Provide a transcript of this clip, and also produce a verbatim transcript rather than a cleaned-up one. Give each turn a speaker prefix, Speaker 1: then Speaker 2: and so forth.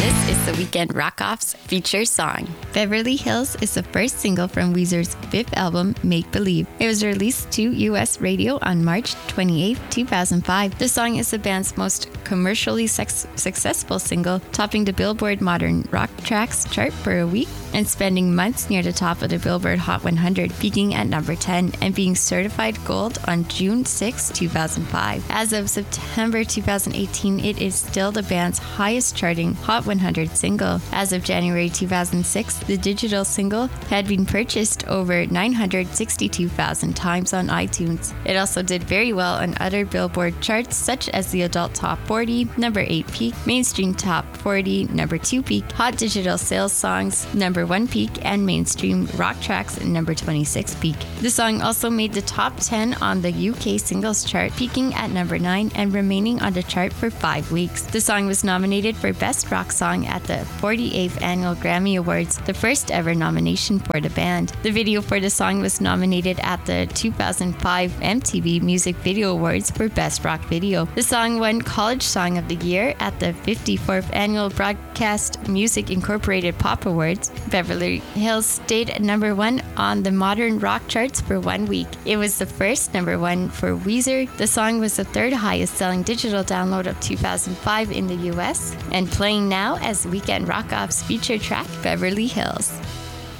Speaker 1: This is the Weekend Rock-Off's feature song. Beverly Hills is the first single from Weezer's fifth album, Make Believe. It was released to U S radio on March twenty-eighth, two thousand five. The song is the band's most commercially sex- successful single, topping the Billboard Modern Rock Tracks chart for a week and spending months near the top of the Billboard Hot one hundred, peaking at number ten and being certified gold on June sixth, two thousand five. As of September two thousand eighteen, it is still the band's highest charting Hot one hundred single. As of January two thousand six, the digital single had been purchased over nine hundred sixty-two thousand times on iTunes. It also did very well on other Billboard charts such as the Adult Top forty, number eight peak, Mainstream Top forty, number two peak, Hot Digital Sales Songs, number one peak, and Mainstream Rock Tracks, number twenty-six peak. The song also made the top ten on the U K singles chart, peaking at number nine and remaining on the chart for five weeks. The song was nominated for Best Rock Song at the forty-eighth Annual Grammy Awards, the first ever nomination for the band. The video for the song was nominated at the two thousand five M T V Music Video Awards for Best Rock Video. The song won College Song of the Year at the fifty-fourth Annual Broadcast Music Incorporated Pop Awards. Beverly Hills stayed at number one on the modern rock charts for one week. It was the first number one for Weezer. The song was the third highest selling digital download of two thousand five in the U S and playing now as Weekend Rock-Off's feature track, Beverly Hills.